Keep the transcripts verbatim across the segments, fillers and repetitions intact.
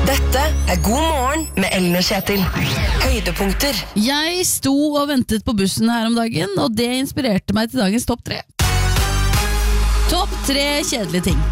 Dette er God morgen med Ellen og Kjetil. Høydepunkter. Jeg sto og ventet på bussen her om dagen, og det inspirerte meg til dagens topp tre. Topp tre kjedelige ting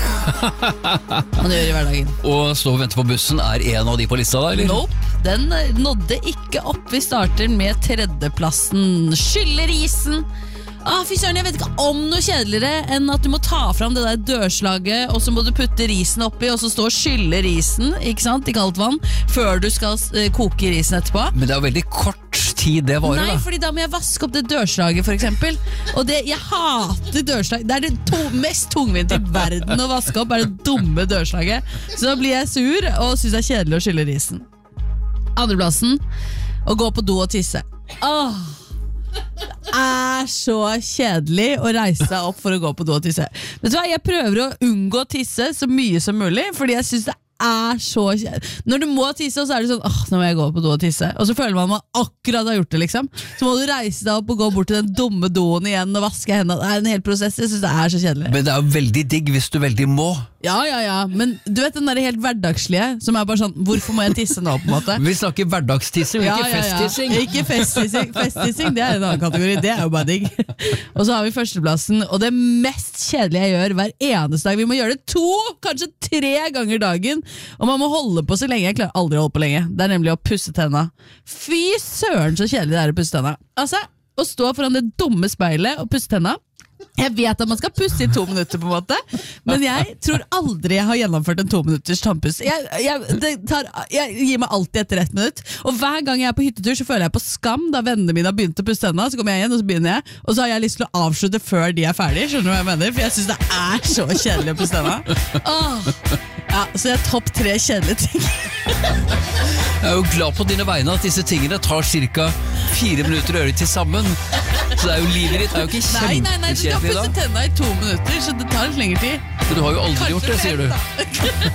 man gjør i hverdagen. Og stå og vente på bussen er en av de på lista da, eller? Nope, den nådde ikke opp. Vi starter med tredjeplassen. Skyller isen. Ah, fy søren, jeg vet ikke om noe kjedeligere enn at du må ta fram det der dørslaget, og så må du putte risen oppi, og så stå og skylle risen, ikke sant, i kaldt vann, før du skal uh, koke risen etterpå. Men det er jo veldig kort tid det varer. Nei, da. fordi da må jeg vaske opp det dørslaget, for eksempel. Og det, jeg hater dørslag. Det er det to, mest tungvint i verden å vaske opp, er det dumme dørslaget. Så da blir jeg sur, og synes det er kjedelig å skylle risen. Andreplassen, å gå på do og tisse. Åh, det er så kjedelig å reise seg opp for å gå på do og tisse. Vet du hva, jeg prøver å unngå å tisse så mye som mulig, fordi jeg synes det er så kjedelig. Når du må tisse, så er det sånn, åh, nå må jeg gå på do og tisse. Og så føler man man akkurat har gjort det, liksom. Så må du reise deg opp og gå bort til den dumme doen igjen og vaske hendene. Det er en hel prosess, jeg synes det er så kjedelig. Men det er jo veldig digg hvis du veldig må. Ja, ja, ja, men du vet den der helt hverdagslige, som er bare sånn, hvorfor må jeg tisse nå, på en måte? Vi snakker hverdagstissing, Ja, ikke ja, ja. festtissing. Ikke festtissing, festtissing, det er en annen kategori, det er jo bare digg. Og så har vi førsteplassen, og det mest kjedelige jeg gjør hver eneste dag, vi må gjøre det to, kanskje tre ganger dagen, og man må holde på så lenge. Jeg klarer aldri å holde på lenge. Det er nemlig å pusse tenna. Fy søren så kjedelig det er å pusse tenna. Altså, å stå foran det dumme speilet og pusse tenna. Jeg vet at man skal pusse i to minutter på en måte, men jeg tror aldri jeg har gjennomført en to minutters tannpuss. Jeg, jeg, det tar, jeg gir meg alltid etter ett minutt, og hver gang jeg er på hyttetur så føler jeg på skam da vennene mine har begynt å pusse tenna, så kommer jeg igjen og så begynner jeg, og så har jeg lyst til å avslutte før de er ferdige, skjønner du hva jeg mener? For jeg synes det er så kjedelig å pusse tenna. Åh. Ja, så jeg er topp tre kjedelige ting. Jeg er jo glad på dine vegne at disse tingene tar cirka fire minutter å gjøre til sammen. Så det er jo livet ditt, det er jo ikke Nei, nei, nei, du skal kjempekjedelig pusse da. tenna i to minutter, så det tar litt lengre tid. Men du har jo aldri Kanskje gjort det, sier du. fem, da.